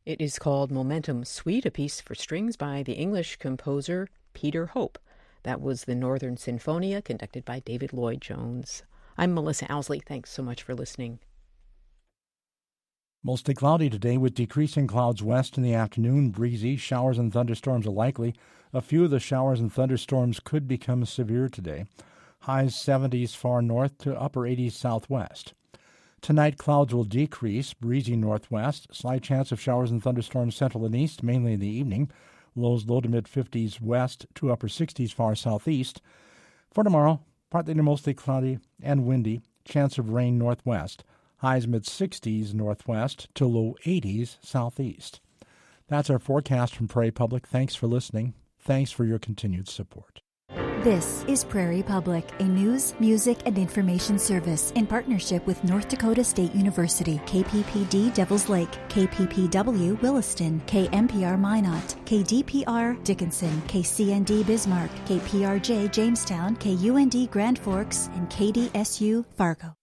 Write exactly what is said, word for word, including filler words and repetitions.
It is called Momentum Suite, a piece for strings by the English composer Peter Hope. That was the Northern Sinfonia, conducted by David Lloyd-Jones. I'm Melissa Owsley. Thanks so much for listening. Mostly cloudy today with decreasing clouds west in the afternoon. Breezy. Showers and thunderstorms are likely. A few of the showers and thunderstorms could become severe today. Highs seventies far north to upper eighties southwest. Tonight, clouds will decrease. Breezy northwest. Slight chance of showers and thunderstorms central and east, mainly in the evening. Lows low to mid-fifties west to upper sixties far southeast. For tomorrow, partly to mostly cloudy and windy. Chance of rain northwest. Highs mid-sixties northwest to low eighties southeast. That's our forecast from Prairie Public. Thanks for listening. Thanks for your continued support. This is Prairie Public, a news, music, and information service in partnership with North Dakota State University, K P P D Devils Lake, K P P W Williston, K M P R Minot, K D P R Dickinson, K C N D Bismarck, K P R J Jamestown, K U N D Grand Forks, and K D S U Fargo.